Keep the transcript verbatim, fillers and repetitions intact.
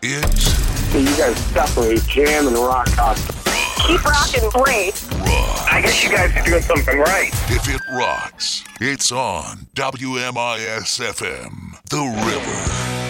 It You guys definitely jam and rock out. Keep rocking great. rocks. I guess you guys are doing something right. If it rocks, it's on W M I S F M, The River.